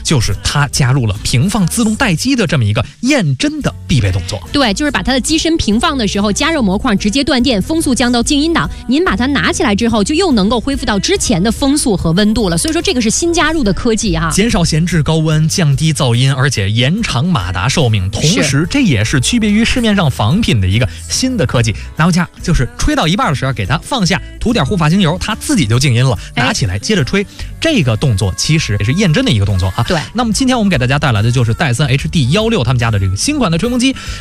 就是它加入了平放自动待机的这么一个验真的必备动作。 对，就是把它的机身平放的时候，加热模块直接断电，风速降到静音档。您把它拿起来之后，就又能够恢复到之前的风速和温度了。所以说这个是新加入的科技哈， 减少闲置高温，降低噪音，而且延长马达寿命。同时，这也是区别于市面上仿品的一个新的科技。拿回家就是吹到一半的时候，给它放下，涂点护发精油，它自己就静音了。拿起来接着吹，这个动作其实也是验真的一个动作啊。 对。 那么今天我们给大家带来的就是戴森 HD16他们家的这个新款的吹风机。